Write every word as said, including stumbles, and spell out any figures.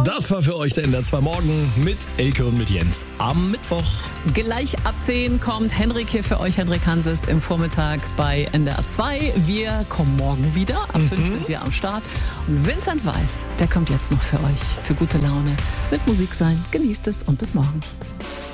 Das war für euch der N D R zwei Morgen mit Elke und mit Jens am Mittwoch. Gleich ab zehn kommt Henrik hier für euch, Henrik Hanses, im Vormittag bei N D R zwei. Wir kommen morgen wieder. Ab fünf mhm. sind wir am Start. Und Vincent Weiss, der kommt jetzt noch für euch, für gute Laune. Mit Musik sein. Genießt es und bis morgen.